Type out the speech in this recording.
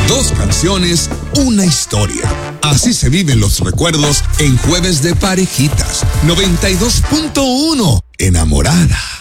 Dos canciones, una historia. Así se viven los recuerdos en Jueves de Parejitas. 92.1. Enamorada.